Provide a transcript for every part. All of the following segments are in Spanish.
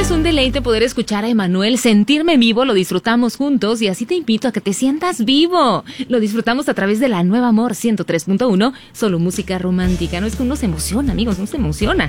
Siempre es un deleite poder escuchar a Emanuel, sentirme vivo, lo disfrutamos juntos y así te invito a que te sientas vivo. Lo disfrutamos a través de la Nueva Amor 103.1, solo música romántica. No es que uno se emociona, amigos, uno se emociona.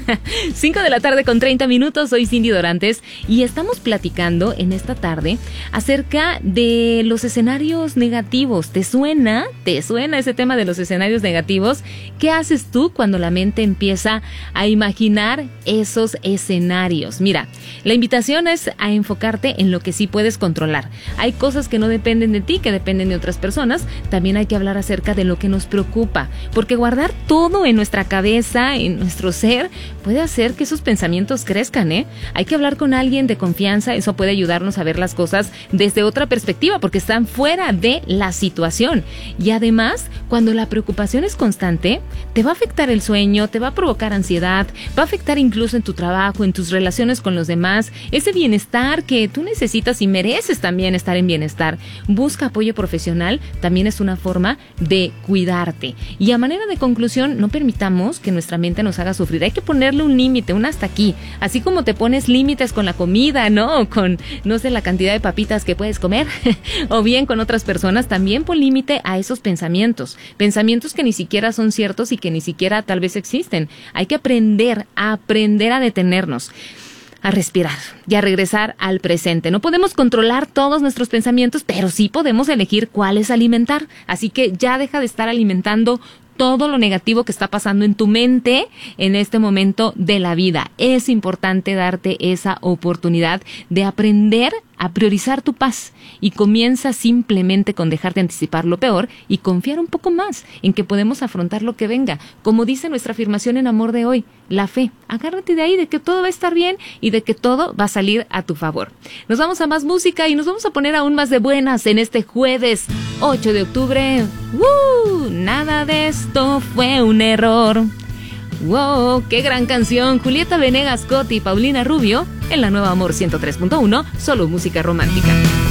5 de la tarde con 30 minutos, soy Cindy Dorantes y estamos platicando en esta tarde acerca de los escenarios negativos. ¿Te suena? ¿Te suena ese tema de los escenarios negativos? ¿Qué haces tú cuando la mente empieza a imaginar esos escenarios? Mira, la invitación es a enfocarte en lo que sí puedes controlar. Hay cosas que no dependen de ti, que dependen de otras personas. También hay que hablar acerca de lo que nos preocupa, porque guardar todo en nuestra cabeza, en nuestro ser, puede hacer que esos pensamientos crezcan, ¿eh? Hay que hablar con alguien de confianza, eso puede ayudarnos a ver las cosas desde otra perspectiva, porque están fuera de la situación. Y además, cuando la preocupación es constante, te va a afectar el sueño, te va a provocar ansiedad, va a afectar incluso en tu trabajo, en tus relaciones con los demás, ese bienestar que tú necesitas y mereces también estar en bienestar. Busca apoyo profesional, también es una forma de cuidarte. Y a manera de conclusión, no permitamos que nuestra mente nos haga sufrir. Hay que ponerle un límite, un hasta aquí. Así como te pones límites con la comida, ¿no? O con, no sé, la cantidad de papitas que puedes comer, o bien con otras personas, también pon límite a esos pensamientos. Pensamientos que ni siquiera son ciertos y que ni siquiera tal vez existen. Hay que aprender a detenernos, a respirar y a regresar al presente. No podemos controlar todos nuestros pensamientos, pero sí podemos elegir cuáles alimentar. Así que ya deja de estar alimentando todo lo negativo que está pasando en tu mente en este momento de la vida. Es importante darte esa oportunidad de aprender a priorizar tu paz y comienza simplemente con dejar de anticipar lo peor y confiar un poco más en que podemos afrontar lo que venga. Como dice nuestra afirmación en Amor de hoy, la fe. Agárrate de ahí, de que todo va a estar bien y de que todo va a salir a tu favor. Nos vamos a más música y nos vamos a poner aún más de buenas en este jueves 8 de octubre. Nada de esto fue un error. ¡Wow! ¡Qué gran canción! Julieta Venegas, Coti y Paulina Rubio en la Nueva Amor 103.1, solo música romántica.